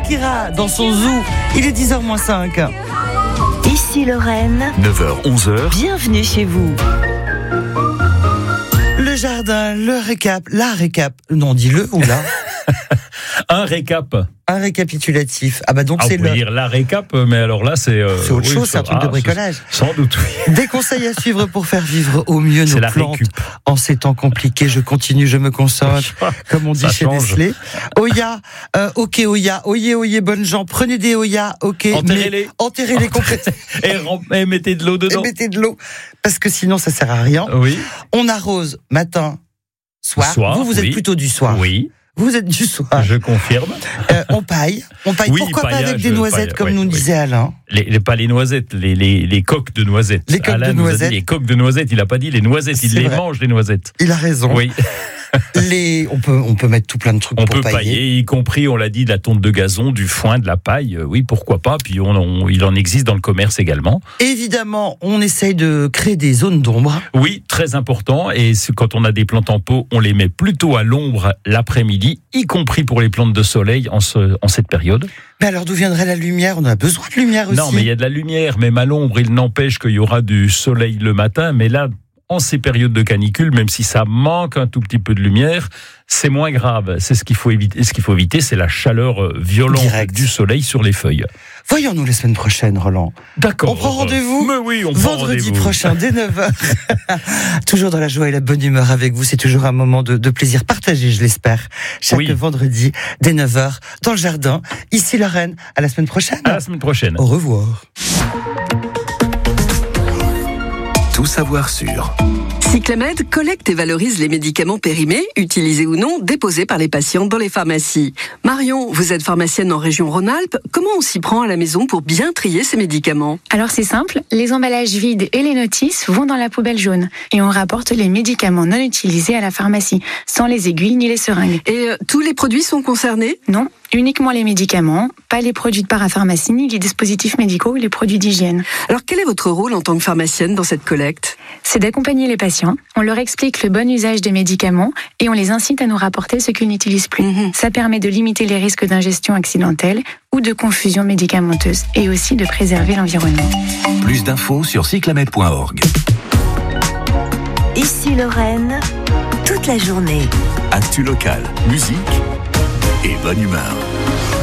Shakira dans son zoo. Il est 10h-5. Ici Lorraine. 9h-11h. Bienvenue chez vous. Le jardin, le récap, la récap. Non, dis-le ou là. Un récap. Un récapitulatif. Ah bah donc On c'est peut le... dire la récap, mais alors là c'est... C'est autre chose, c'est un truc de bricolage. Sans doute, oui. Des conseils à suivre pour faire vivre au mieux nos C'est la plantes récup. en ces temps compliqués. Je continue, je me concentre, comme on dit Ça chez change. Nestlé. Oya, ok Oya, oyez, bonnes gens, prenez des Oya, ok. Enterrez-les. Enterrez-les complètement. Et mettez de l'eau Et dedans. mettez de l'eau, parce que sinon ça sert à rien. Oui. On arrose matin, soir. Soir, Vous êtes oui. plutôt du soir. Oui, Vous êtes du soir. je confirme. On paille. Oui, Pourquoi pas paillage, avec des noisettes, comme nous oui. disait Alain. Pas les noisettes, les coques de noisettes. Les coques Alain de nous a dit noisettes. les coques de noisettes, il n'a pas dit les noisettes, il C'est les vrai. mange, les noisettes. Il a raison. Oui, On peut mettre tout plein de trucs on pour peut pailler, y compris, on l'a dit, de la tonte de gazon, du foin, de la paille. Oui, pourquoi pas. Puis il en existe dans le commerce également. Évidemment, on essaye de créer des zones d'ombre. Oui, très important. Et quand on a des plantes en pot, on les met plutôt à l'ombre l'après-midi, y compris pour les plantes de soleil en cette période. Mais alors d'où viendrait la lumière ? On a besoin de lumière aussi. Non, mais il y a de la lumière, même à l'ombre, il n'empêche qu'il y aura du soleil le matin. Mais là, en ces périodes de canicule, même si ça manque un tout petit peu de lumière, c'est moins grave. C'est ce qu'il faut éviter. Ce qu'il faut éviter, c'est la chaleur violente Direct. du soleil sur les feuilles. Voyons-nous la semaine prochaine, Roland. D'accord. On prend rendez-vous Mais oui, on prend vendredi rendez-vous. prochain, dès 9h. Toujours dans la joie et la bonne humeur avec vous. C'est toujours un moment de plaisir partagé, je l'espère. Chaque Oui. vendredi, dès 9h, dans le jardin. Ici Lorraine. À la semaine prochaine. À la semaine prochaine. Au revoir. Tout savoir sur Cyclamed collecte et valorise les médicaments périmés, utilisés ou non, déposés par les patients dans les pharmacies. Marion, vous êtes pharmacienne en région Rhône-Alpes. Comment on s'y prend à la maison pour bien trier ces médicaments ? Alors c'est simple, les emballages vides et les notices vont dans la poubelle jaune et on rapporte les médicaments non utilisés à la pharmacie, sans les aiguilles ni les seringues. Et tous les produits sont concernés ? Non, uniquement les médicaments, pas les produits de parapharmacie ni les dispositifs médicaux ou les produits d'hygiène. Alors quel est votre rôle en tant que pharmacienne dans cette collecte ? C'est d'accompagner les patients, on leur explique le bon usage des médicaments et on les incite à nous rapporter ce qu'ils n'utilisent plus. Ça permet de limiter les risques d'ingestion accidentelle ou de confusion médicamenteuse et aussi de préserver l'environnement. Plus d'infos sur cyclamed.org. Ici Lorraine, toute la journée. Actu locale, musique et bonne humeur.